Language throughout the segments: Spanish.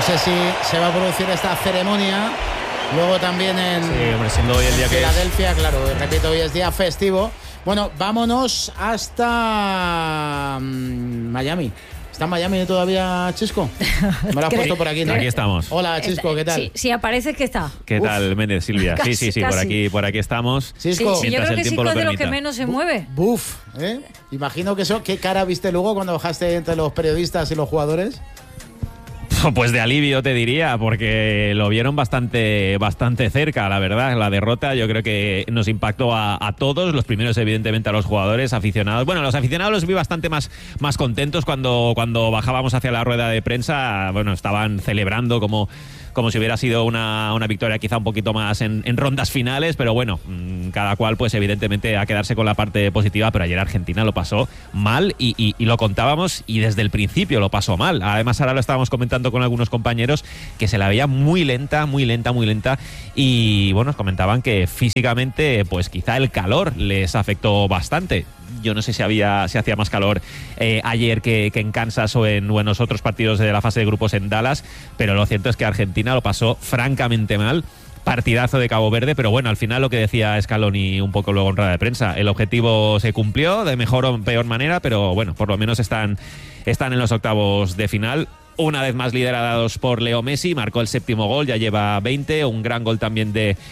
sé si se va a producir esta ceremonia luego también en, siendo hoy el día Filadelfia, claro, repito, hoy es día festivo. Bueno, vámonos hasta Miami. ¿Está en Miami todavía, Chisco? Me lo has puesto por aquí, ¿no? Aquí estamos. Hola, Chisco, ¿qué tal? Sí, aparece que está. ¿Qué tal, Méndez, Silvia? Casi, sí, por aquí estamos. Chisco. Sí, yo creo que Chisco es de los que menos se mueve. Buf, ¿eh? Imagino que eso. ¿Qué cara viste luego cuando bajaste entre los periodistas y los jugadores? Pues de alivio te diría, porque lo vieron bastante cerca, la verdad. La derrota yo creo que nos impactó a todos, los primeros evidentemente a los jugadores, aficionados. Bueno, los aficionados los vi bastante más contentos cuando bajábamos hacia la rueda de prensa. Bueno, estaban celebrando como si hubiera sido una victoria quizá un poquito más en rondas finales, pero bueno, cada cual pues evidentemente a quedarse con la parte positiva, pero ayer Argentina lo pasó mal y lo contábamos y desde el principio lo pasó mal. Además ahora lo estábamos comentando con algunos compañeros que se la veía muy lenta y bueno, nos comentaban que físicamente pues quizá el calor les afectó bastante. Yo no sé si hacía más calor ayer que en Kansas o en los otros partidos de la fase de grupos en Dallas, pero lo cierto es que Argentina lo pasó francamente mal. Partidazo de Cabo Verde, pero bueno, al final lo que decía Scaloni un poco luego en rueda de prensa, el objetivo se cumplió de mejor o peor manera, pero bueno, por lo menos están en los octavos de final. Una vez más liderados por Leo Messi, marcó el 7º gol, ya lleva 20, un gran gol también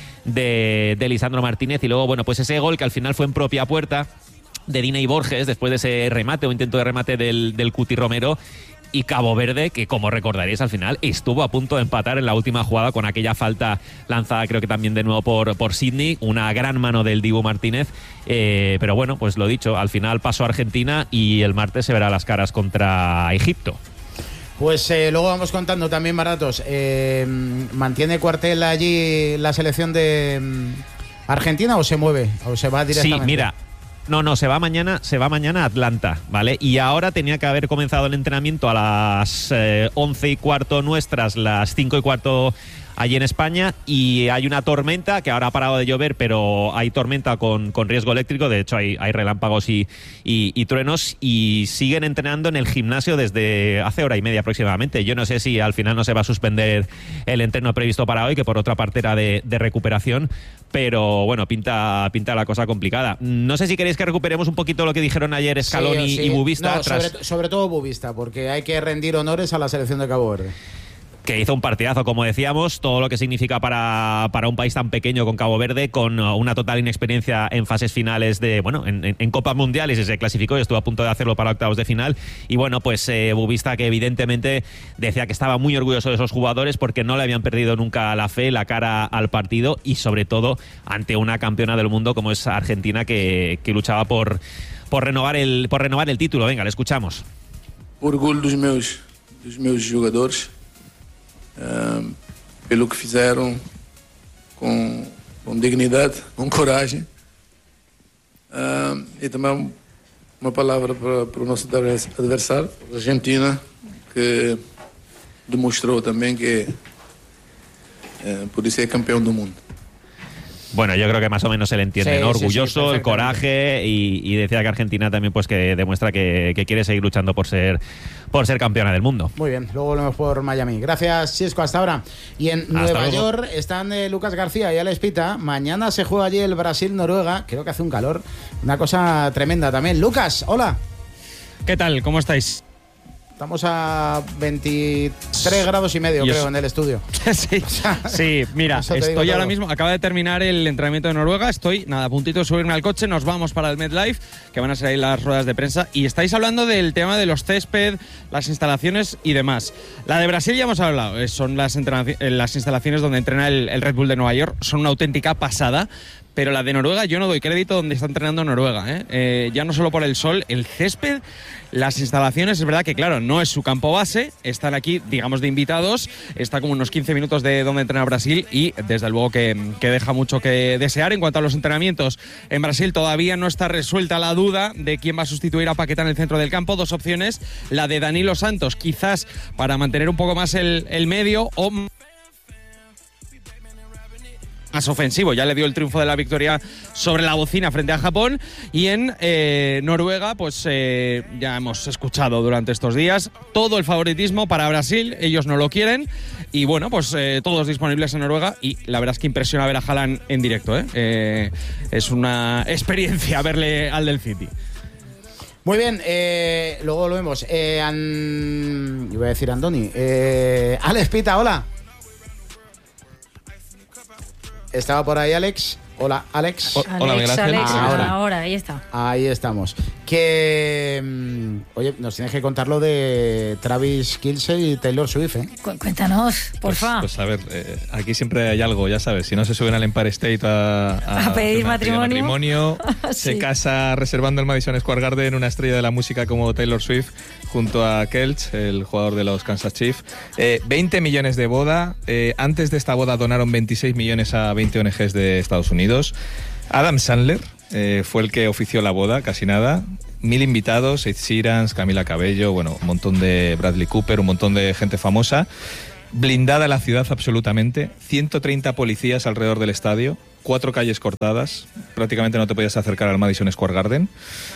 de Lisandro Martínez, y luego bueno, pues ese gol que al final fue en propia puerta de Dina y Borges, después de ese remate o intento de remate del Cuti Romero, y Cabo Verde, que como recordaréis al final estuvo a punto de empatar en la última jugada con aquella falta lanzada creo que también de nuevo por Sidney, una gran mano del Dibu Martínez, pero bueno, pues lo dicho, al final pasó Argentina y el martes se verá las caras contra Egipto. Pues luego vamos contando también, Baratos. ¿Mantiene cuartel allí la selección de Argentina o se mueve? ¿O se va directamente? Sí, mira. No, se va mañana a Atlanta, ¿vale? Y ahora tenía que haber comenzado el entrenamiento a las 11:15 nuestras, las 5:15 allí en España, y hay una tormenta que ahora ha parado de llover, pero hay tormenta con riesgo eléctrico. De hecho hay relámpagos y truenos, y siguen entrenando en el gimnasio desde hace hora y media aproximadamente. Yo no sé si al final no se va a suspender el entreno previsto para hoy, que por otra parte era de recuperación, pero bueno, pinta la cosa complicada. No sé si queréis que recuperemos un poquito lo que dijeron ayer Scaloni y Bubista. No, sobre todo Bubista, porque hay que rendir honores a la selección de Cabo Verde, que hizo un partidazo, como decíamos, todo lo que significa para un país tan pequeño con Cabo Verde, con una total inexperiencia en fases finales en Copas Mundiales, y se clasificó y estuvo a punto de hacerlo para octavos de final. Y bueno, pues Bubista, que evidentemente decía que estaba muy orgulloso de esos jugadores porque no le habían perdido nunca la fe, la cara al partido, y sobre todo ante una campeona del mundo como es Argentina, que luchaba por renovar el título. Venga, le escuchamos. Orgulho dos meus jogadores. Pelo que fizeram com dignidade, com coragem, e também uma palavra para o nosso adversário, a Argentina, que demonstrou também que podia ser campeão do mundo. Bueno, yo creo que más o menos se le entiende, ¿no? Orgulloso, el coraje, y decía que Argentina también pues que demuestra que quiere seguir luchando por ser campeona del mundo. Muy bien, luego volvemos por Miami. Gracias, Chisco, hasta ahora. Y en Nueva York están Lucas García y Alex Pita. Mañana se juega allí el Brasil-Noruega. Creo que hace un calor, una cosa tremenda también. Lucas, hola. ¿Qué tal? ¿Cómo estáis? Estamos a 23 grados y medio, creo, en el estudio. Sí, mira, estoy ahora mismo, acaba de terminar el entrenamiento de Noruega, estoy a puntito de subirme al coche, nos vamos para el MetLife, que van a ser ahí las ruedas de prensa, y estáis hablando del tema de los césped, las instalaciones y demás. La de Brasil ya hemos hablado, son las instalaciones donde entrena el Red Bull de Nueva York, son una auténtica pasada. Pero la de Noruega, yo no doy crédito donde está entrenando Noruega, ya no solo por el sol, el césped, las instalaciones, es verdad que claro, no es su campo base, están aquí, digamos, de invitados, está como unos 15 minutos de donde entrena Brasil, y desde luego que deja mucho que desear. En cuanto a los entrenamientos, en Brasil todavía no está resuelta la duda de quién va a sustituir a Paquetá en el centro del campo. Dos opciones, la de Danilo Santos, quizás para mantener un poco más el medio, o más ofensivo. Ya le dio el triunfo de la victoria sobre la bocina frente a Japón. Y en Noruega, pues ya hemos escuchado durante estos días todo el favoritismo para Brasil. Ellos no lo quieren. Y bueno, pues todos disponibles en Noruega. Y la verdad es que impresiona ver a Haaland en directo. Es una experiencia verle al del City. Muy bien, luego lo vemos. Iba a decir Andoni. Alex Pita, hola. ¿Estaba por ahí Alex? Hola, Alex. Hola, Alex, ahora, ahí está. Ahí estamos. Que, oye, nos tienes que contar lo de Travis Kelce y Taylor Swift, ¿eh? Cuéntanos, porfa. Pues a ver, aquí siempre hay algo, ya sabes. Si no se suben al Empire State a pedir matrimonio, sí. Se casa reservando el Madison Square Garden una estrella de la música como Taylor Swift junto a Kelce, el jugador de los Kansas Chiefs. 20 millones de boda. Antes de esta boda donaron 26 millones a 20 ONGs de Estados Unidos. Adam Sandler fue el que ofició la boda, casi nada. 1000 invitados, Ed Sheeran, Camila Cabello, bueno, un montón de Bradley Cooper, un montón de gente famosa. Blindada la ciudad absolutamente, 130 policías alrededor del estadio, 4 calles cortadas, prácticamente no te podías acercar al Madison Square Garden.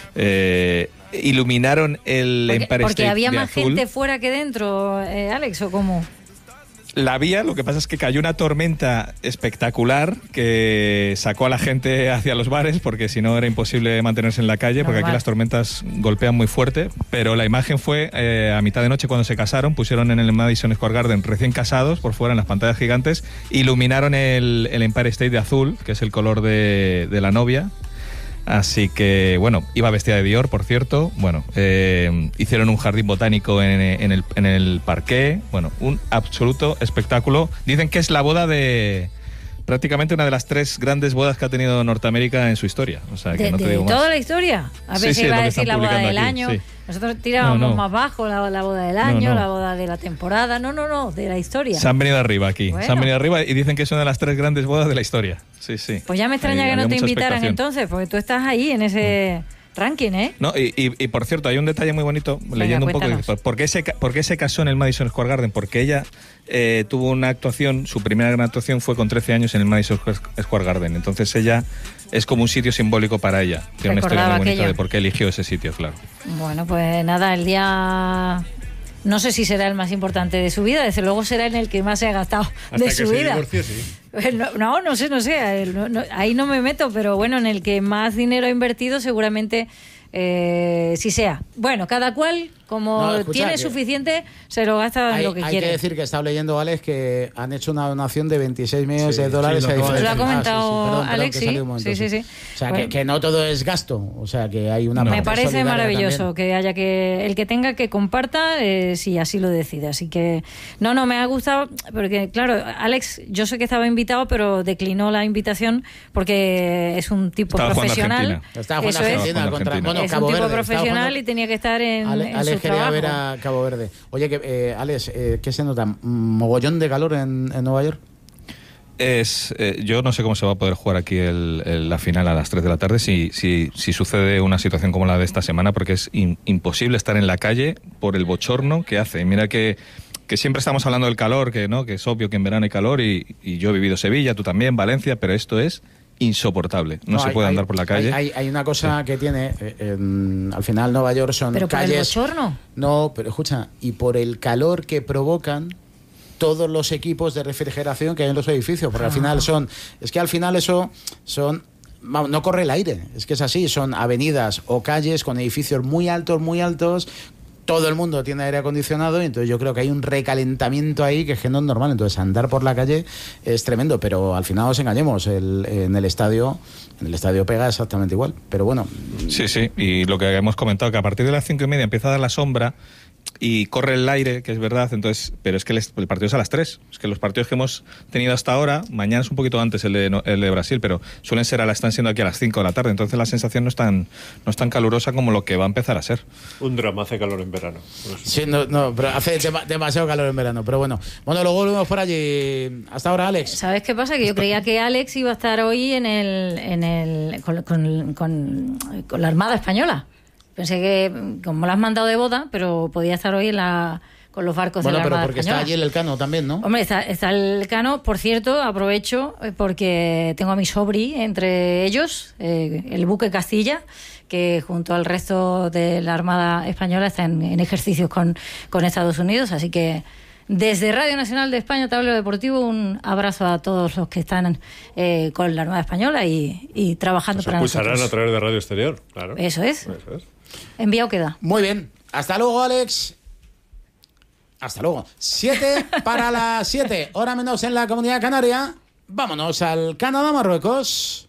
Iluminaron el Empire State porque había de más azul. Gente fuera que dentro, Alex, ¿o cómo? La había, lo que pasa es que cayó una tormenta espectacular que sacó a la gente hacia los bares, porque si no era imposible mantenerse en la calle, porque aquí las tormentas golpean muy fuerte. Pero la imagen fue a mitad de noche cuando se casaron, pusieron en el Madison Square Garden recién casados, por fuera en las pantallas gigantes, iluminaron el Empire State de azul, que es el color de la novia. Así que, bueno, iba vestida de Dior, por cierto. Bueno, hicieron un jardín botánico en el parqué. Bueno, un absoluto espectáculo. Dicen que es la boda de... prácticamente una de las 3 grandes bodas que ha tenido Norteamérica en su historia. O sea, que no te digo más. ¿Toda la historia? A ver si iba a decir la boda del año. Sí. Nosotros tirábamos más bajo la boda del año, la boda de la temporada. No, de la historia. Se han venido arriba aquí. Bueno. Se han venido arriba y dicen que es una de las 3 grandes bodas de la historia. Sí. Pues ya me extraña que no te invitaran entonces, porque tú estás ahí en ese... ranking, ¿eh? No, y por cierto, hay un detalle muy bonito, leyendo un poco, ¿por qué se casó en el Madison Square Garden? Porque ella tuvo una actuación, su primera gran actuación fue con 13 años en el Madison Square Garden, entonces ella es como un sitio simbólico para ella. Tiene una historia muy bonita de por qué eligió ese sitio, claro. Bueno, pues nada, el día... No sé si será el más importante de su vida, desde luego será en el que más se ha gastado de su vida. Divorció, sí. No sé, ahí no me meto, pero bueno, en el que más dinero ha invertido seguramente sí sea. Bueno, cada cual, como tiene suficiente, se lo gasta en lo que quiere. Hay que decir que estaba leyendo, Alex, que han hecho una donación de 26 millones de dólares. Lo ha comentado Alex, sí. O sea, que no todo es gasto. O sea, que hay una... Me parece maravilloso que haya el que tenga que comparta, si así lo decide. Así que, no, me ha gustado, porque claro, Alex, yo sé que estaba invitado, pero declinó la invitación porque es un tipo profesional. Estaba jugando Argentina contra... Es un tipo profesional y tenía que estar en su trabajo. Ver a Cabo Verde. Oye, Alex, ¿qué se nota? ¿Mogollón de calor en Nueva York? Yo no sé cómo se va a poder jugar aquí la final a las 3 de la tarde si sucede una situación como la de esta semana, porque es imposible estar en la calle por el bochorno que hace. Mira que siempre estamos hablando del calor, que es obvio que en verano hay calor y yo he vivido Sevilla, tú también, Valencia, pero esto es insoportable. No se puede andar por la calle. Hay una cosa que tiene, al final Nueva York son ¿pero calles... ¿Pero por el bochorno? No, pero escucha, y por el calor que provocan todos los equipos de refrigeración que hay en los edificios, porque al final eso son... No corre el aire, es que es así, son avenidas o calles con edificios muy altos, todo el mundo tiene aire acondicionado y entonces yo creo que hay un recalentamiento ahí que es que no es normal. Entonces andar por la calle es tremendo, pero al final nos engañemos, en el estadio pega exactamente igual, pero bueno. Sí, y lo que hemos comentado, que a partir de las 5:30 empieza a dar la sombra y corre el aire, que es verdad, entonces, pero es que el partido es a las 3. Es que los partidos que hemos tenido hasta ahora, mañana es un poquito antes el de Brasil, pero están siendo aquí a las 5 de la tarde, entonces la sensación no es tan calurosa como lo que va a empezar a ser. Un drama, hace calor en verano. Sí, pero hace demasiado calor en verano, pero bueno, luego volvemos por allí. Hasta ahora, Alex. ¿Sabes qué pasa? Que yo creía que Alex iba a estar hoy con la Armada Española. Pensé que, como lo has mandado de boda, pero podía estar hoy en la los barcos de la Armada Bueno, pero porque española. está allí el Elcano también, ¿no? Hombre, está el Elcano. Por cierto, aprovecho porque tengo a mi sobri entre ellos, el buque Castilla, que junto al resto de la Armada Española está en ejercicios con Estados Unidos. Así que desde Radio Nacional de España, Tablero Deportivo, un abrazo a todos los que están con la Armada Española y trabajando para nosotros. Escucharán a través de Radio Exterior, claro. Eso es. Enviado queda. Muy bien. Hasta luego, Alex. Hasta luego. 7 para las 7, hora menos en la Comunidad Canaria. Vámonos al Canadá-Marruecos.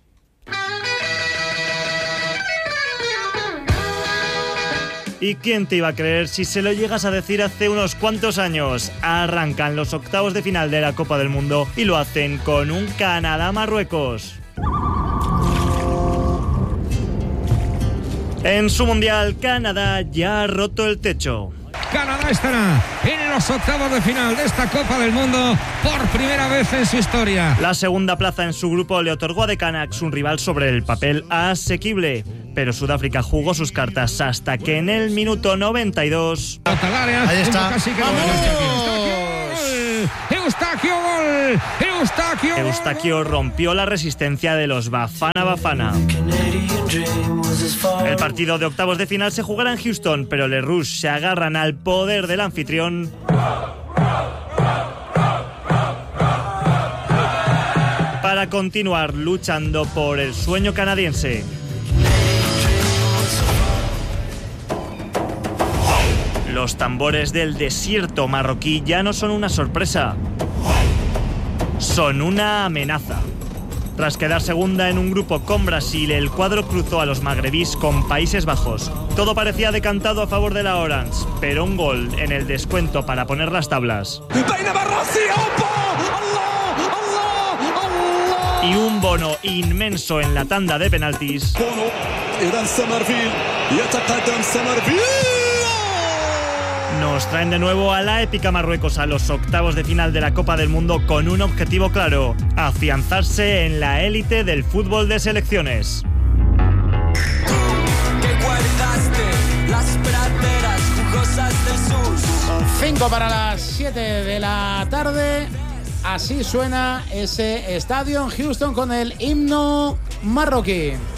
¿Y quién te iba a creer si se lo llegas a decir hace unos cuantos años? Arrancan los octavos de final de la Copa del Mundo y lo hacen con un Canadá-Marruecos. En su mundial, Canadá ya ha roto el techo. Canadá estará en los octavos de final de esta Copa del Mundo por primera vez en su historia. La segunda plaza en su grupo le otorgó a The Canucks un rival sobre el papel asequible, pero Sudáfrica jugó sus cartas hasta que en el minuto 92... Ahí está. Eustaquio, gol. Eustaquio rompió la resistencia de los Bafana Bafana. El partido de octavos de final se jugará en Houston, pero les Rouges se agarran al poder del anfitrión para continuar luchando por el sueño canadiense. Los tambores del desierto marroquí ya no son una sorpresa, son una amenaza. Tras quedar segunda en un grupo con Brasil, el cuadro cruzó a los magrebíes con Países Bajos. Todo parecía decantado a favor de la Orange, pero un gol en el descuento para poner las tablas y un Bono inmenso en la tanda de penaltis nos traen de nuevo a la épica Marruecos a los octavos de final de la Copa del Mundo con un objetivo claro: afianzarse en la élite del fútbol de selecciones. 5 para las 7 de la tarde. Así suena ese estadio en Houston con el himno marroquí.